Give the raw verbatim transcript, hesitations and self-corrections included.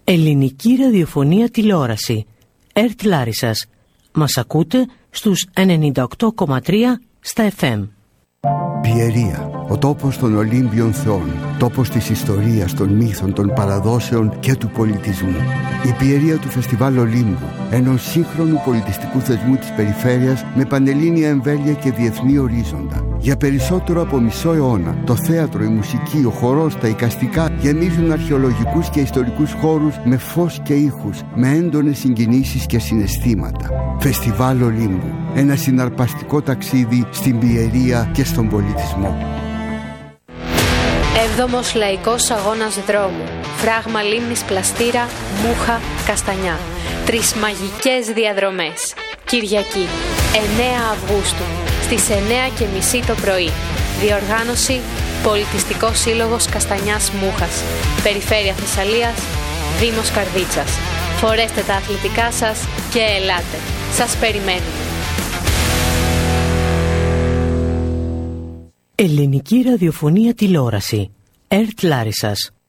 Ελληνική ραδιοφωνία τηλεόραση. ΕΡΤ Λάρισσας. Μας ακούτε στους ενενήντα οκτώ κόμμα τρία στα εφ εμ. Πιερία, ο τόπος των Ολύμπιων θεών, τόπος της ιστορίας, των μύθων, των παραδόσεων και του πολιτισμού. Η Πιερία του Φεστιβάλ Ολύμπου, ενός σύγχρονου πολιτιστικού θεσμού της περιφέρειας με πανελλήνια εμβέλεια και διεθνή ορίζοντα. Για περισσότερο από μισό αιώνα, το θέατρο, η μουσική, ο χορός, τα εικαστικά γεμίζουν αρχαιολογικούς και ιστορικούς χώρους με φως και ήχους, με έντονες συγκινήσεις και συναισθήματα. Φεστιβάλ Ολύμπου, ένα συναρπαστικό ταξίδι στην Πιερία και στον πολιτισμό. Έβδομος Λαϊκός Αγώνας Δρόμου. Φράγμα λίμνης Πλαστήρα, Μούχα, Καστανιά. Τρεις μαγικές διαδρομές. Κυριακή, εννέα Αυγούστου, στις εννέα και μισή το πρωί. Διοργάνωση Πολιτιστικός Σύλλογος Καστανιάς Μούχας. Περιφέρεια Θεσσαλίας, Δήμος Καρδίτσας. Φορέστε τα αθλητικά σας και ελάτε. Σας περιμένουμε. Ελληνική ραδιοφωνία τηλεόραση. ΕΡΤ Λάρισσας.